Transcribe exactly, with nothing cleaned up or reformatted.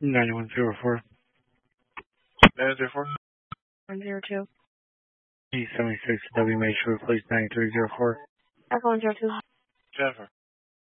ninety-one zero four. nine zero four. one zero two. E seventy-six W May Shore, please, ninety-three zero four. Echo one zero two. Jennifer.